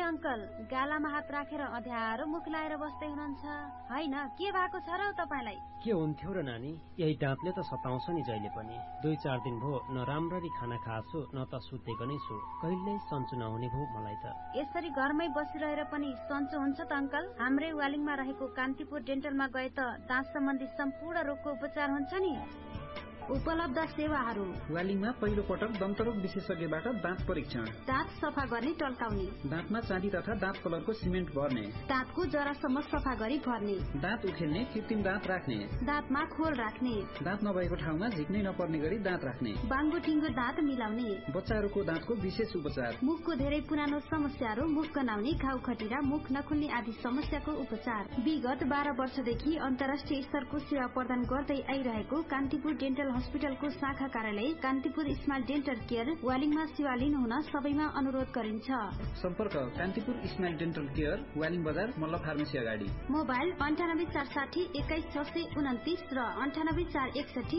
Uncle गालामा हात राखेर अँध्यारो मुख लाएर बस्दै हुनुहुन्छ हैन के भएको छ र तपाईलाई के हुन्थ्यो र नानी यही डाँटले त सताउँछ नि जहिले पनि 2-4 दिन भो न राम्ररी खाना खाछु न त सुतेको नै छु कहिल्यै सन्चो नहुने भो मलाई त यसरी घरमै बसिरहेर पनि सन्चो हुन्छ त अङ्कल हाम्रै वालिङमा रहेको कान्तिपुर डेन्टलमा गए त दाँत सम्बन्धी सम्पूर्ण रोगको उपचार हुन्छ नि उपलब्ध सेवाहरू वालिङमा पहिलो पटक दन्तरोग विशेषज्ञबाट दाँत परीक्षण दाँत सफा गर्ने टल्काउने दाँतमा चाँदी तथा दाँत कलरको सिमेन्ट भर्ने दाँतको जरासम्म सफा गरी भर्ने दाँत उखेल्ने कृत्रिम दाँत राख्ने दाँतमा खोल राख्ने दाँत नभएको ठाउँमा झिक्नै नपर्ने गरी दाँत राख्ने बाङ्गो ठिङ्गो दाँत मिलाउने बच्चाहरूको दाँतको विशेष उपचार मुखको धेरै पुरानो समस्याहरू मुख गनाउने घाउ खटिरा मुख नखुल्ने आदि समस्याको उपचार विगत 12 वर्षदेखि अन्तर्राष्ट्रिय स्तरको सेवा प्रदान गर्दै आइरहेको कान्तिपुर डेन्टल हस्पिटलको शाखा कार्यालय कान्तिपुर स्माइल डेन्टल केयर वालिङमा सेवा लिनुहुन सबैमा अनुरोध गरिन्छ सम्पर्क Kantipur smile dental care Waling बजार मल्ल फार्मेसी अगाडि मोबाइल 9846 21629 र 9841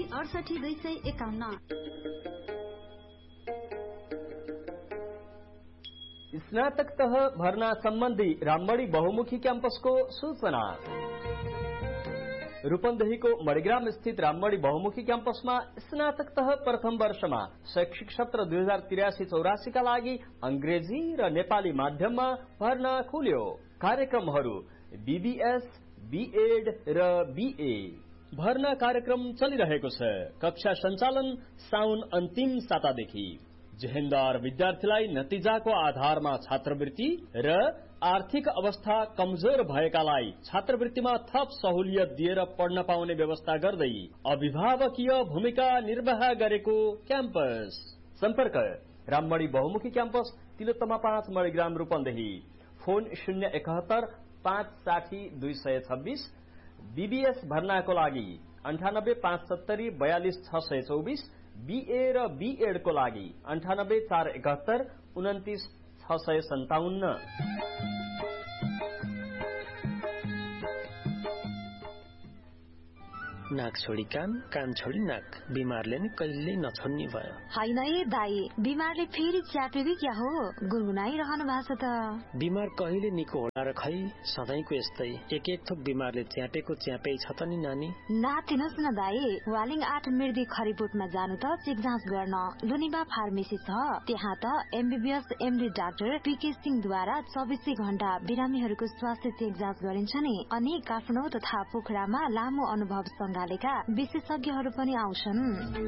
68251 स्नातक तह भर्ना सम्बन्धी रामबडी बहुमुखी क्याम्पसको सूचना रूपन्देहीको मणिग्राम स्थित रामबडी बहुमुखी क्याम्पसमा स्नातक तह प्रथम वर्षमा शैक्षिक सत्र 2083-84 का लागि अंग्रेजी र नेपाली माध्यममा भर्ना खुल्यो कार्यक्रमहरू बीबीएस बीएड र बीए भर्ना कार्यक्रम चलिरहेको छ कक्षा सञ्चालन साउन अन्तिम सातादेखि जेहेन्दार विद्यार्थीलाई नतिजाको आधारमा छात्रवृत्ति र आर्थिक अवस्था कमजोर भएकालाई छात्रवृत्तिमा थप सहुलियत दिएर पढ्न पाउने व्यवस्था गर्दै अभिभावकीय भूमिका निर्वाह गरेको क्याम्पस सम्पर्क रामबडी बहुमुखी campus Tilottama 5 Manigram Rupandehi phone 071 560 226 BBS भर्नाको लागि 98 570 42 624 बीए र बीएड को लागि 98 471 29 657 नाक छोडी कान कान छोडी नाक बिमारले नि कहिल्यै नछोड्ने भयो हैन ए दाई बिमारले फेरि च्यापेको क्या हो गुनगुनाइरहनु भएको छ त बिमार कहिले निको होला र खै सधैँको यस्तै एक थोक बिमारले च्यापेको च्यापै छ त नि नानी नातिनुहोस् न दाई वालिङ 8 मिर्दी खरिबोटमा जानु त चेक जाँच गर्न लुनिबा फार्मेसी छ त्यहाँ त एमबीबीएस एमडी डाक्टर पीके सिंहद्वारा 24 घण्टा बिरामीहरूको स्वास्थ्य चेक जाँच गरिन्छ नि अनि काठमाडौँ तथा पोखरामा लामो अनुभव संघालेका विशेषज्ञहरू पनि आउँछन्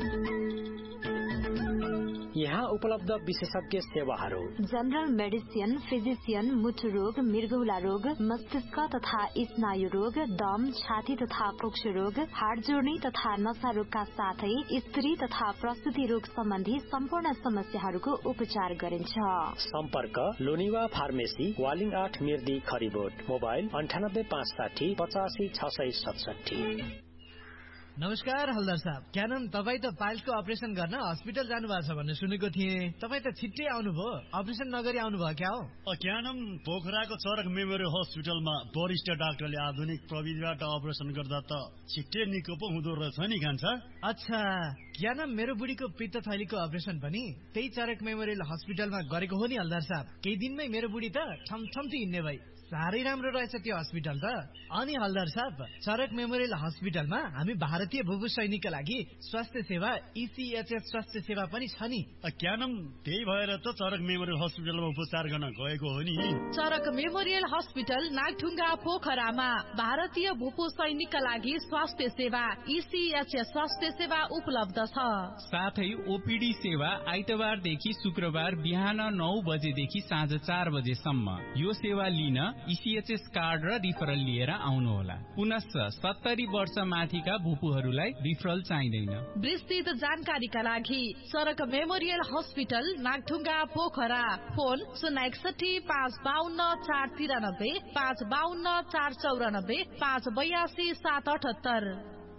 यहाँ उपलब्ध विशेषज्ञ सेवाहरू जनरल मेडिसिन फिजिशियन मुटु रोग मृगौला रोग मस्तिष्क तथा स्नायु रोग दम छाती तथा फोक्सो रोग हाड जोड्ने तथा नशा रोगका साथै स्त्री तथा प्रसुति रोग सम्बन्धी सम्पूर्ण समस्याहरूको उपचार गरिन्छ सम्पर्क लोनिवा फार्मेसी वालिङ 8 मिर्दी खरिबोट मोबाइल 98 560 85 667 नमस्कार हल्दार साहब क्यानन तपाईँ त पाइल्सको अपरेसन गर्न हस्पिटल जानु भएको छ भन्ने सुनेको थिएँ तपाईँ त छिट्टै आउनुभयो अपरेसन नगरी आउनुभयो क्या हो क्यानन पोखराको चरक मेमोरियल हस्पिटलमा वरिष्ठ डाक्टरले आधुनिक प्रविधिबाट अपरेसन गर्दा त छिट्टै निको पो हुँदो रहेछ नि कान्छा अच्छा क्यानन मेरो बुढीको पित्त थैलीको अपरेसन पनि त्यही चरक मेमोरियल हस्पिटलमा गरेको हो नि हल्दार साहब केही दिनमै मेरो बुढी त ठमठम्ती हिँड्ने भई साह्रै राम्रो रहेछ त्यो हस्पिटल त अनि हल्दार साहब चरक मेमोरियल हस्पिटलमा हामी भारतीय भूभू सैनिकका लागि स्वास्थ्य सेवा ECHS स्वास्थ्य सेवा पनि छ नि क्यानम त्यही भएर त चरक मेमोरियल हस्पिटलमा उपचार गर्न गएको हो नि चरक मेमोरियल हस्पिटल नागढुङ्गा पोखरामा भारतीय भूपू सैनिकका लागि स्वास्थ्य सेवा ECHS स्वास्थ्य सेवा उपलब्ध छ साथै ओपीडी सेवा आइतबारदेखि शुक्रबार बिहान 9 बजेदेखि साँझ 4 बजेसम्म यो सेवा लिन ECHS कार्ड र रिफरल लिएर आउनुहोला पुनश्च 70 वर्ष माथिका भूपूहरूलाई रिफरल चाहिँदैन विस्तृत जानकारीका लागि चरक memorial hospital Nagdhunga Pokhara phone 061 552 493 552 494 582 778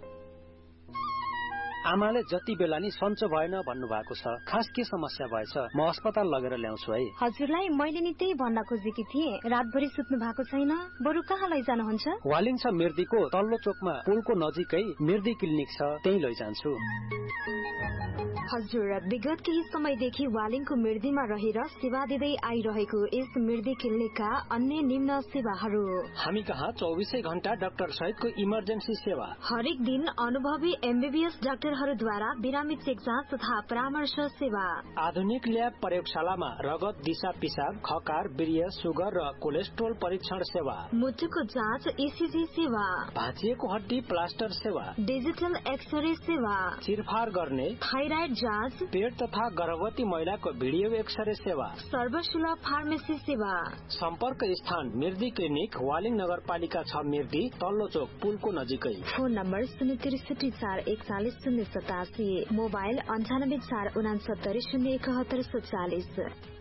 आमाले जति बेला नि सन्चो भएन भन्नु भएको छ खास के समस्या भएछ म अस्पताल लगेर ल्याउँछु है हजुरलाई मैले नि त्यही भन्न खोजेकी थिएँ रातभरि सुत्नु भएको छैन बरु कहाँ लैजानुहुन्छ वालिङ छ मिर्दीको तल्लो चोकमा पुलको नजिकै मिर्दी क्लिनिक छ त्यही लैजान्छु हजुर, विगत केही समयदेखि वालिङको मिर्दीमा रहेर सेवा दिँदै आइरहेको यस मिर्दी क्लिनिकका अन्य निम्न सेवाहरू। हामी कहाँ 24 घण्टा डाक्टर सहितको इमर्जेन्सी सेवा। हरेक दिन अनुभवी एमबीबीएस डाक्टरहरूद्वारा बिरामी चेक जाँच तथा परामर्श सेवा। आधुनिक ल्याब प्रयोगशालामा रगत, दिशा पिसाब, खकार, वीर्य, सुगर र कोलेस्ट्रोल परीक्षण सेवा। मुटुको जाँच, ईसीजी सेवा। भाँचिएको हड्डी प्लास्टर सेवा। डिजिटल एक्सरे सेवा। चिरफार गर्ने, थाइराइड जाँच, पेट तथा गर्भवती महिलाको भिडियो एक्सरे सेवा। सर्वसुलभ फार्मेसी सेवा। सम्पर्क स्थान मिर्दी क्लिनिक, वालिङ नगरपालिका 6 मिर्दी, तल्लो चोक पुलको नजिकै। Phone number 063 441 087, mobile 98 469 071 47।